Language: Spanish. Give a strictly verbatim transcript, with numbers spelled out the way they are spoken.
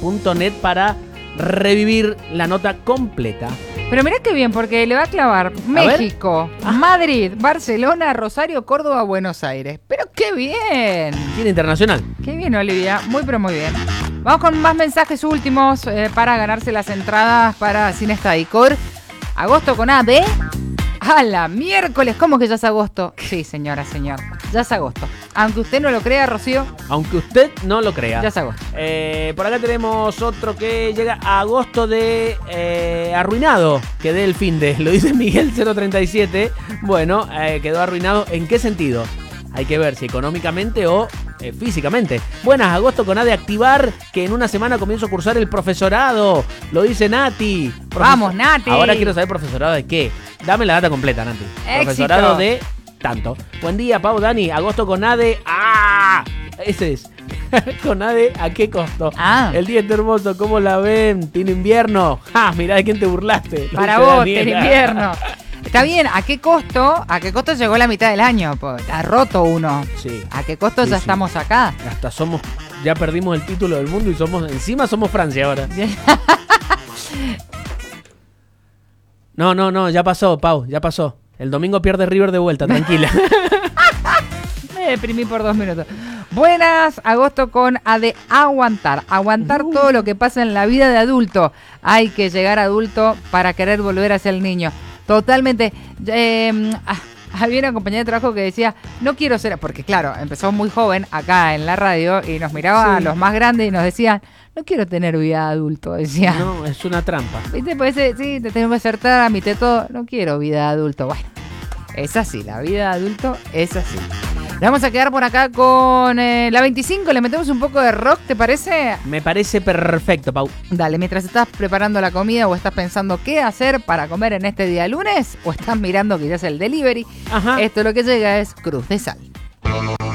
punto net para revivir la nota completa. Pero mirá qué bien, porque le va a clavar a México, ah. Madrid, Barcelona, Rosario, Córdoba, Buenos Aires. Pero qué bien. Tiene internacional. Qué bien, Olivia. Muy, pero muy bien. Vamos con más mensajes últimos eh, para ganarse las entradas para Cine Estadicor. Agosto con A de... ¡A la miércoles! ¿Cómo que ya es agosto? Sí, señora, señor. Ya es agosto. Aunque usted no lo crea, Rocío. Aunque usted no lo crea. Ya es agosto. Eh, por acá tenemos otro que llega a agosto de eh, arruinado. Quedé el fin de. Lo dice Miguel cero treinta y siete. Bueno, eh, quedó arruinado. ¿En qué sentido? Hay que ver si económicamente o eh, físicamente. Buenas, agosto con A de activar, que en una semana comienzo a cursar el profesorado. Lo dice Nati. Profesor... Vamos, Nati. Ahora quiero saber profesorado de qué. Dame la data completa, Nati. Éxito. Profesorado de tanto. Buen día, Pau, Dani. Agosto con A de... ¡Ah! Ese es. Con A de ¿a qué costo? Ah. El día está hermoso. ¿Cómo la ven? ¿Tiene invierno? ¡Ja! Mirá de quién te burlaste. Para vos, tiene invierno. Está bien, ¿a qué costo? ¿A qué costo llegó la mitad del año? Pues, ha roto uno. Sí. ¿A qué costo sí, ya sí. estamos acá? Hasta somos, ya perdimos el título del mundo y somos, encima somos Francia ahora. No, no, no, ya pasó, Pau, ya pasó. El domingo pierde River de vuelta, tranquila. Me deprimí por dos minutos. Buenas, agosto con A de aguantar. Aguantar uh. todo lo que pasa en la vida de adulto. Hay que llegar a adulto para querer volver a ser el niño. Totalmente. Eh, había una compañera de trabajo que decía, no quiero ser... Porque claro, empezó muy joven acá en la radio y nos miraba sí. a los más grandes y nos decían, no quiero tener vida de adulto, decía. No, es una trampa. ¿Viste? Pues sí, te tengo que hacer trámite, todo. No quiero vida de adulto. Bueno, es así, la vida de adulto es así. Vamos a quedar por acá con eh, la veinticinco, le metemos un poco de rock, ¿te parece? Me parece perfecto, Pau. Dale, mientras estás preparando la comida o estás pensando qué hacer para comer en este día lunes, o estás mirando quizás el delivery, Ajá. Esto lo que llega es Cruz de Sal.